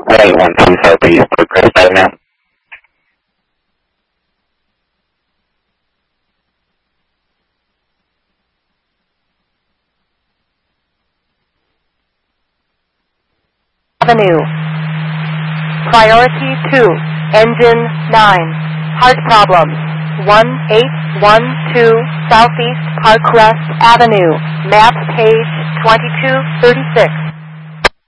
Right, 110 Southeast, Crest Avenue. Avenue. Priority 2, engine 9. Heart problems. 1812 Southeast Parkcrest Avenue. Map page 2236.